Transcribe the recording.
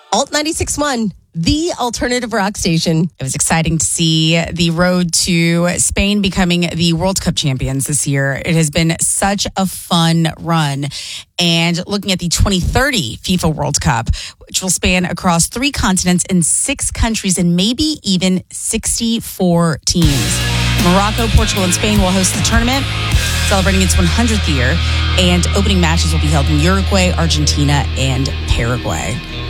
Alt 96.1, the alternative rock station. It was exciting to see the road to Spain becoming the World Cup champions this year. It has been such a fun run. And looking at the 2030 FIFA World Cup, which will span across 3 continents and 6 countries and maybe even 64 teams. Morocco, Portugal, and Spain will host the tournament, celebrating its 100th year. And opening matches will be held in Uruguay, Argentina, and Paraguay.